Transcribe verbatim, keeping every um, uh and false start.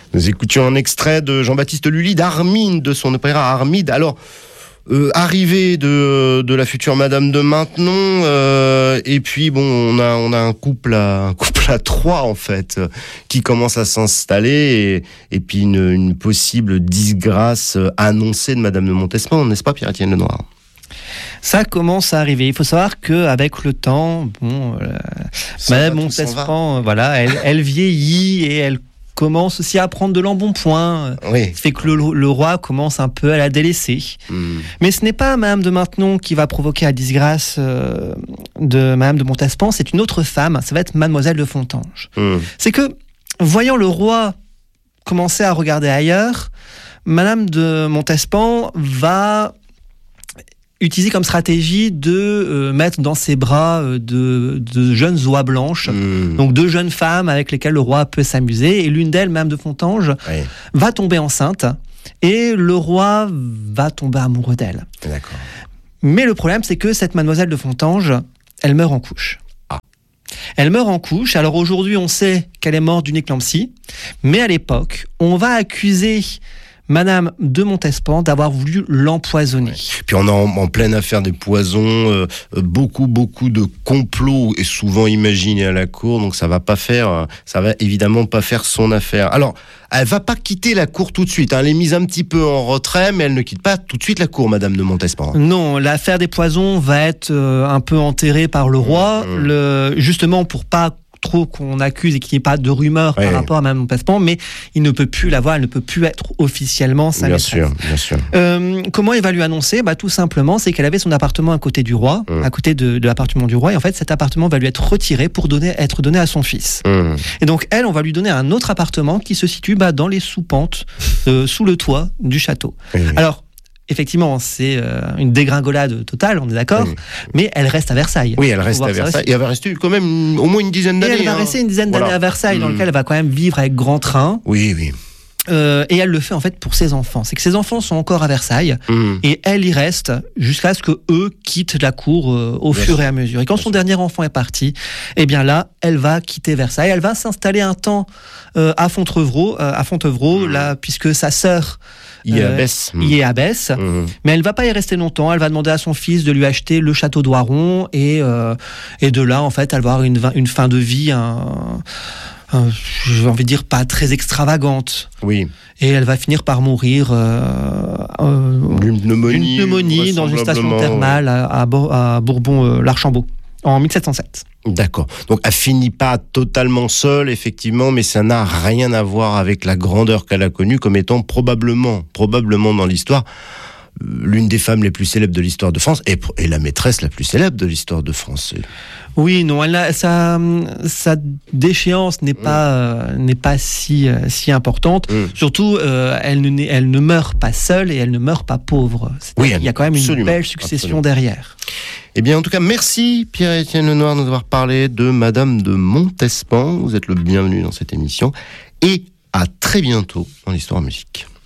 Nous écoutions un extrait de Jean-Baptiste Lully d'Armide, de son opéra Armide. Alors, euh, arrivée de, de la future Madame de Maintenon, euh, et puis bon, on a, on a un couple à, un couple à trois en fait, euh, qui commence à s'installer, et, et puis une, une possible disgrâce annoncée de Madame de Montespan, n'est-ce pas, Pierre-Étienne Lenoir ? Ça commence à arriver. Il faut savoir qu'avec le temps, bon, euh, Madame Montespan, voilà, elle, elle vieillit et elle commence aussi à prendre de l'embonpoint. Oui. Ça fait que le, le roi commence un peu à la délaisser. Mmh. Mais ce n'est pas Madame de Maintenon qui va provoquer la disgrâce euh, de Madame de Montespan, c'est une autre femme, ça va être Mademoiselle de Fontanges. Mmh. C'est que, voyant le roi commencer à regarder ailleurs, Madame de Montespan va utilisé comme stratégie de euh, mettre dans ses bras euh, de, de jeunes oies blanches, mmh. donc deux jeunes femmes avec lesquelles le roi peut s'amuser, et l'une d'elles, Madame de Fontanges, oui. va tomber enceinte, et le roi va tomber amoureux d'elle. D'accord. Mais le problème, c'est que cette Mademoiselle de Fontanges, elle meurt en couche. Ah. Elle meurt en couche. Alors aujourd'hui, on sait qu'elle est morte d'une éclampsie, mais à l'époque, on va accuser Madame de Montespan d'avoir voulu l'empoisonner. Ouais. Puis on est en, en pleine affaire des poisons, euh, beaucoup, beaucoup de complots et souvent imaginés à la cour, donc ça va pas faire, ça va évidemment pas faire son affaire. Alors, elle va pas quitter la cour tout de suite, hein. Elle est mise un petit peu en retrait, mais elle ne quitte pas tout de suite la cour, Madame de Montespan. Non, l'affaire des poisons va être euh, un peu enterrée par le roi, mmh. le, justement pour pas trop qu'on accuse et qu'il n'y ait pas de rumeurs ouais. par rapport à Madame Montespan, mais il ne peut plus la voir, elle ne peut plus être officiellement sa maîtresse. Bien sûr, bien sûr. Euh, comment il va lui annoncer ? Bah, tout simplement, c'est qu'elle avait son appartement à côté du roi, mmh. à côté de, de l'appartement du roi, et en fait, cet appartement va lui être retiré pour donner, être donné à son fils. Mmh. Et donc, elle, on va lui donner un autre appartement qui se situe bah, dans les sous-pentes, euh, sous le toit du château. Mmh. Alors, effectivement, c'est euh, une dégringolade totale, on est d'accord, oui. mais elle reste à Versailles. Oui, elle reste à Versailles. Et elle va rester quand même une, au moins une dizaine d'années. Et elle va hein. rester une dizaine voilà. d'années à Versailles, mmh. dans lequel elle va quand même vivre avec grand train. Oui, oui. Euh, et elle le fait en fait pour ses enfants. C'est que ses enfants sont encore à Versailles mmh. et elle y reste jusqu'à ce que eux quittent la cour euh, au bien fur sûr. Et à mesure. Et quand bien son sûr. Dernier enfant est parti, eh bien là, elle va quitter Versailles. Elle va s'installer un temps euh, à Fontevraud, euh, à Fontevraud, mmh. là, puisque sa sœur y est à Besse, euh, y est à Besse. Mmh. Mais elle va pas y rester longtemps. Elle va demander à son fils de lui acheter le château d'Oiron et euh, et de là, en fait, elle va avoir une une fin de vie. Un, Euh, j'ai envie de dire pas très extravagante. Oui. Et elle va finir par mourir euh, euh, d'une pneumonie, d'une pneumonie dans une station thermale à, à, à Bourbon-l'Archambault euh, en mille sept cent sept. D'accord. Donc elle finit pas totalement seule, effectivement, mais ça n'a rien à voir avec la grandeur qu'elle a connue comme étant probablement, probablement dans l'histoire, l'une des femmes les plus célèbres de l'histoire de France et, et la maîtresse la plus célèbre de l'histoire de France. Oui, non, elle a, sa, sa déchéance n'est pas, mmh. euh, n'est pas si, euh, si importante. Mmh. Surtout, euh, elle, ne, elle ne meurt pas seule et elle ne meurt pas pauvre. Oui, il y a quand même une belle succession absolument. Derrière. Eh bien, en tout cas, merci Pierre-Étienne Lenoir de nous avoir parlé de Madame de Montespan. Vous êtes le bienvenu dans cette émission et à très bientôt dans l'Histoire en musique.